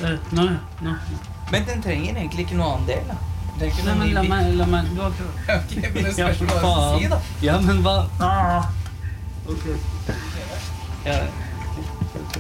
Nå. Men den trenger egentlig ikke noe annen del, da. Det er ikke Nei, noe men ny la meg, du har ikke... Ok, men det spørs hva jeg skal si, da. Ja, men hva? Ok. Ja.